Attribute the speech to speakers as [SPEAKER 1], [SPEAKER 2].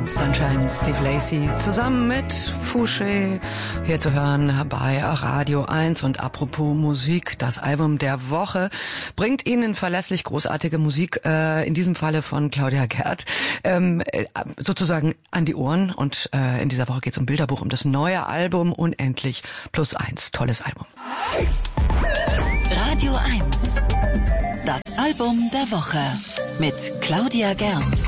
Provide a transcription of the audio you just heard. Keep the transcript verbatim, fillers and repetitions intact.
[SPEAKER 1] Sunshine, Steve Lacy zusammen mit Fouché hier zu hören bei Radio eins. Und apropos Musik, das Album der Woche bringt Ihnen verlässlich großartige Musik, äh, in diesem Falle von Claudia Gerd, ähm, äh, sozusagen an die Ohren. Und äh, in dieser Woche geht es um Bilderbuch, um das neue Album Unendlich plus eins. Tolles Album.
[SPEAKER 2] Radio eins. Das Album der Woche mit Claudia Gerd.